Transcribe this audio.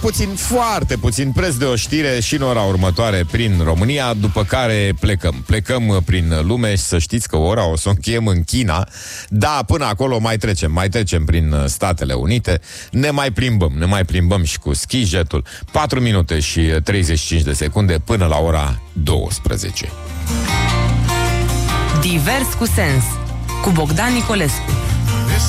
foarte puțin preț de o știre și în ora următoare prin România, după care plecăm. Plecăm prin lume și să știți că ora o să o încheiem în China. Da, până acolo mai trecem prin Statele Unite. Ne mai plimbăm și cu ski-jetul. 4 minute și 35 de secunde până la ora 12. Divers cu sens, cu Bogdan Nicolescu.